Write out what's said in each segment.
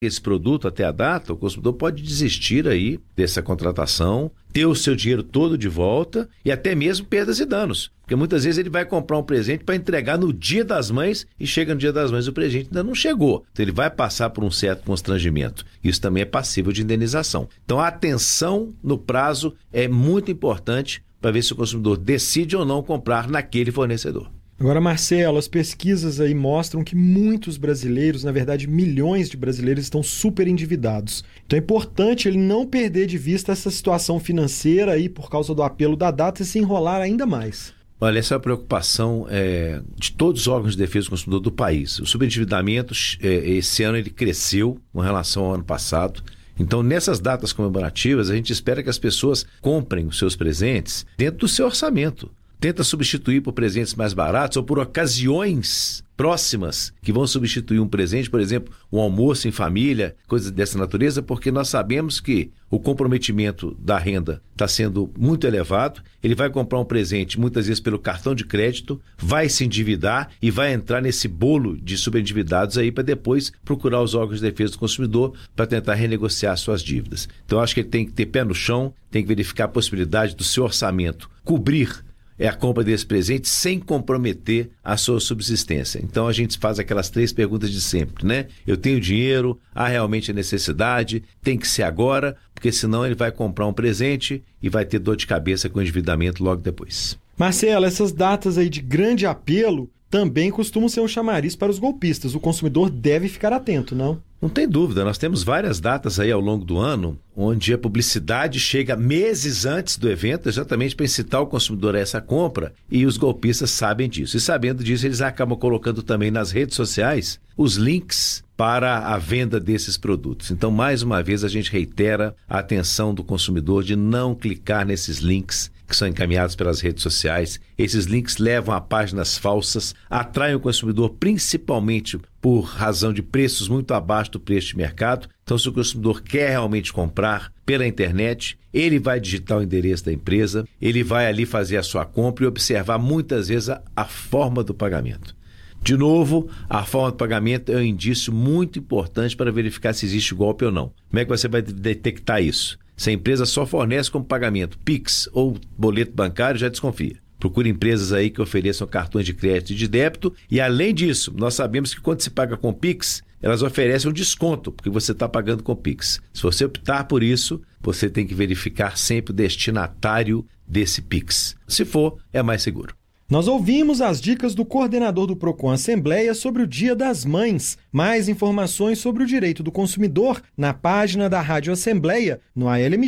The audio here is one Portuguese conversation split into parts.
esse produto até a data, o consumidor pode desistir aí dessa contratação, ter o seu dinheiro todo de volta e até mesmo perdas e danos. Porque muitas vezes ele vai comprar um presente para entregar no Dia das Mães e chega no Dia das Mães e o presente ainda não chegou. Então ele vai passar por um certo constrangimento. Isso também é passível de indenização. Então a atenção no prazo é muito importante para ver se o consumidor decide ou não comprar naquele fornecedor. Agora, Marcelo, as pesquisas aí mostram que muitos brasileiros, na verdade milhões de brasileiros, estão super endividados. Então é importante ele não perder de vista essa situação financeira aí por causa do apelo da data e se enrolar ainda mais. Olha, essa é a preocupação de todos os órgãos de defesa do consumidor do país. O subendividamento, esse ano, ele cresceu com relação ao ano passado. Então, nessas datas comemorativas, a gente espera que as pessoas comprem os seus presentes dentro do seu orçamento. Tenta substituir por presentes mais baratos ou por ocasiões próximas que vão substituir um presente, por exemplo, um almoço em família, coisas dessa natureza, porque nós sabemos que o comprometimento da renda está sendo muito elevado. Ele vai comprar um presente muitas vezes pelo cartão de crédito, vai se endividar e vai entrar nesse bolo de subendividados aí para depois procurar os órgãos de defesa do consumidor para tentar renegociar suas dívidas. Então, eu acho que ele tem que ter pé no chão, tem que verificar a possibilidade do seu orçamento cobrir a compra desse presente sem comprometer a sua subsistência. Então a gente faz aquelas 3 perguntas de sempre, né? Eu tenho dinheiro, há realmente a necessidade, tem que ser agora, porque senão ele vai comprar um presente e vai ter dor de cabeça com o endividamento logo depois. Marcelo, essas datas aí de grande apelo também costumam ser um chamariz para os golpistas. O consumidor deve ficar atento, não? Não tem dúvida, nós temos várias datas aí ao longo do ano onde a publicidade chega meses antes do evento exatamente para incitar o consumidor a essa compra e os golpistas sabem disso. E sabendo disso, eles acabam colocando também nas redes sociais os links para a venda desses produtos. Então, mais uma vez, a gente reitera a atenção do consumidor de não clicar nesses links que são encaminhados pelas redes sociais. Esses links levam a páginas falsas, atraem o consumidor principalmente por razão de preços muito abaixo do preço de mercado. Então, se o consumidor quer realmente comprar pela internet, ele vai digitar o endereço da empresa, ele vai ali fazer a sua compra e observar muitas vezes a forma do pagamento. De novo, a forma do pagamento é um indício muito importante para verificar se existe golpe ou não. Como é que você vai detectar isso? Se a empresa só fornece como pagamento Pix ou boleto bancário, já desconfia. Procure empresas aí que ofereçam cartões de crédito e de débito. E além disso, nós sabemos que quando se paga com Pix, elas oferecem um desconto, porque você está pagando com Pix. Se você optar por isso, você tem que verificar sempre o destinatário desse Pix. Se for, é mais seguro. Nós ouvimos as dicas do coordenador do Procon Assembleia sobre o Dia das Mães. Mais informações sobre o direito do consumidor na página da Rádio Assembleia, no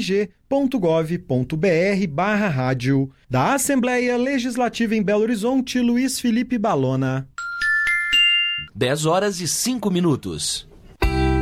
almg.gov.br/rádio. Da Assembleia Legislativa em Belo Horizonte, Luiz Felipe Balona. 10 horas e 5 minutos.